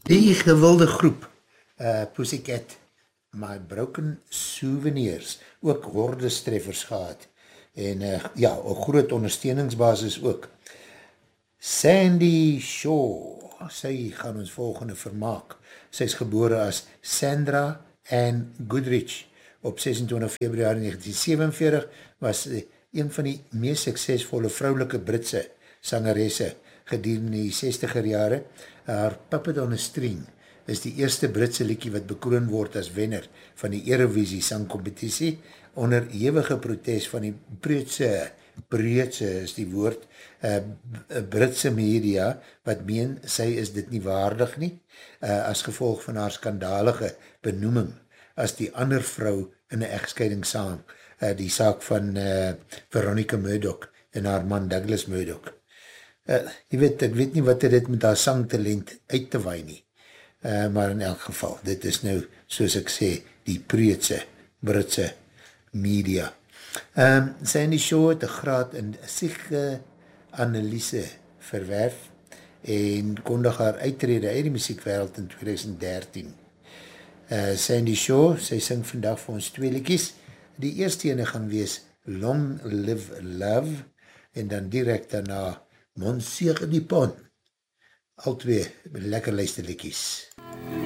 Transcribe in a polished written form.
Die gewilde groep, Pussycat, My Broken Souvenirs, ook hordestreffers gehad, en ja, een groot ondersteuningsbasis ook. Sandy Shaw, sy gaan ons volgende vermaak. Sy is gebore as Sandra Ann Goodrich op 26 februari 1947, was een van die meest suksesvolle vrouwelike Britse sangeresse gedurende die 60er jare. Haar Puppet on a String is die eerste Britse liedjie wat bekroon word as wenner van die Eurovisie sangcompetitie onder ewige protest van die breedse is die woord, Britse media, wat meen, sy is dit nie waardig nie, as gevolg van haar skandalige benoeming, as die ander vrou in een echtscheiding saam, die saak van Veronica Murdoch en haar man Douglas Murdoch. Jy weet, ek weet nie wat dit met haar sangtalent uit te waai nie, maar in elk geval, dit is nou, soos ek sê, die preetse Britse media. Sandy Shaw het 'n graad in psychoanalyse verwerf en kondig haar uittrede uit die musiekwereld in 2013. Sandy Shaw, sy sing vandag vir ons 2 liedjies. Die eerste ene gaan wees Long Live Love en dan direct daarna Monsieur du Pont. Al twee lekker luisterliedjies.